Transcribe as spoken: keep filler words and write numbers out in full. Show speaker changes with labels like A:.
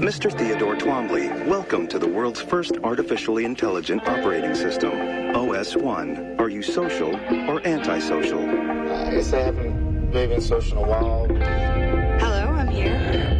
A: Mister Theodore Twombly, welcome to the world's first artificially intelligent operating system, O S one. Are you social or antisocial?
B: I guess I haven't really been social in a while.
C: Hello, I'm here.